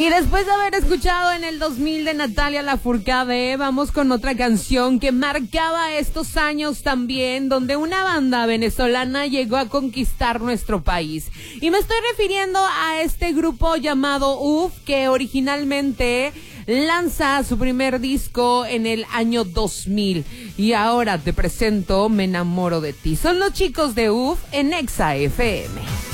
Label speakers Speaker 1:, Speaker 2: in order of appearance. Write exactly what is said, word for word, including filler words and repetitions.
Speaker 1: Y después de haber escuchado en el dos mil de Natalia Lafourcade, vamos con otra canción que marcaba estos años también, donde una banda venezolana llegó a conquistar nuestro país. Y me estoy refiriendo a este grupo llamado U F, que originalmente lanza su primer disco en el año dos mil. Y ahora te presento Me enamoro de ti. Son los chicos de U F en Exa F M.